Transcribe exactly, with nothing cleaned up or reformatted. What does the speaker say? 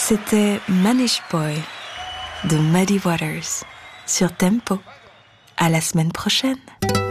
C'était Manish Boy de Muddy Waters sur Tempo. À la semaine prochaine.